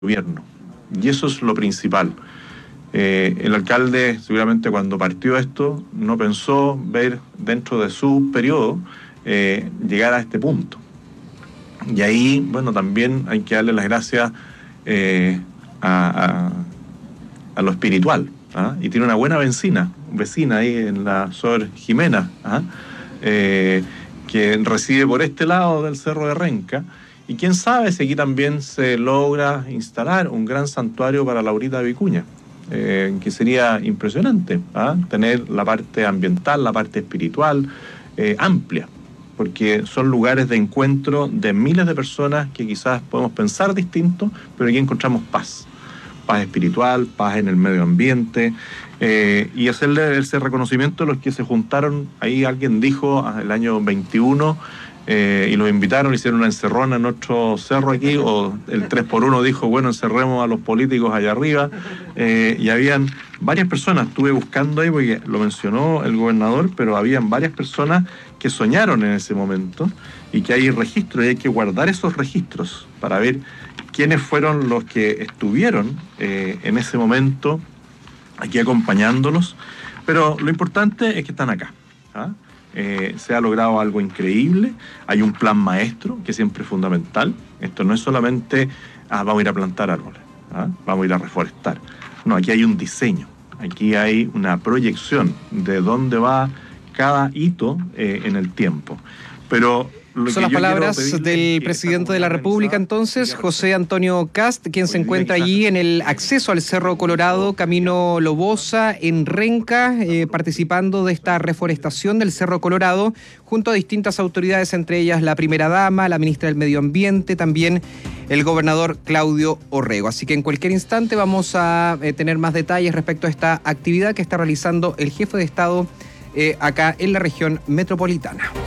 gobierno. Y eso es lo principal. El alcalde seguramente cuando partió esto no pensó ver dentro de su periodo llegar a este punto. Y ahí, bueno, también hay que darle las gracias a lo espiritual. Y tiene una buena vecina ahí en la Sor Jimena, que reside por este lado del Cerro de Renca. Y quién sabe si aquí también se logra instalar un gran santuario para Laurita Vicuña, que sería impresionante, tener la parte ambiental, la parte espiritual amplia, porque son lugares de encuentro de miles de personas que quizás podemos pensar distinto, pero aquí encontramos paz espiritual, paz en el medio ambiente, y hacerle ese reconocimiento a los que se juntaron. Ahí alguien dijo el año 21, y los invitaron, hicieron una encerrona en otro cerro aquí, o el 3x1 dijo, bueno, encerremos a los políticos allá arriba, y habían varias personas, estuve buscando ahí porque lo mencionó el gobernador, pero habían varias personas que soñaron en ese momento, y que hay registros, y hay que guardar esos registros para ver quiénes fueron los que estuvieron en ese momento aquí acompañándolos. Pero lo importante es que están acá. Se ha logrado algo increíble, hay un plan maestro que siempre es fundamental. Esto no es solamente vamos a ir a plantar árboles, vamos a ir a reforestar. No, aquí hay un diseño, aquí hay una proyección de dónde va cada hito en el tiempo. Pero son las palabras del presidente de la República, entonces, José Antonio Kast, quien se encuentra allí en el acceso al Cerro Colorado, camino Lobosa, en Renca, participando de esta reforestación del Cerro Colorado, junto a distintas autoridades, entre ellas la primera dama, la ministra del Medio Ambiente, también el gobernador Claudio Orrego. Así que en cualquier instante vamos a tener más detalles respecto a esta actividad que está realizando el jefe de Estado acá en la región metropolitana.